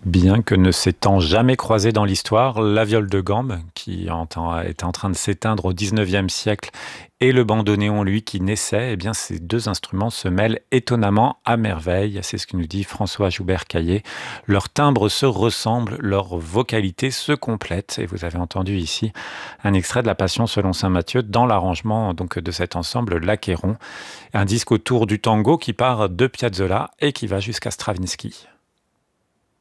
Bien que ne s'étant jamais croisés dans l'histoire, la viole de gambe, était en train de s'éteindre au 19e siècle, et le bandoneon, lui, qui naissait, eh bien, ces deux instruments se mêlent étonnamment à merveille. C'est ce que nous dit François Joubert-Caillé. Leurs timbres se ressemblent, leurs vocalités se complètent. Et vous avez entendu ici un extrait de La Passion selon saint Matthieu dans l'arrangement donc de cet ensemble L'Achéron, un disque autour du tango qui part de Piazzolla et qui va jusqu'à Stravinsky.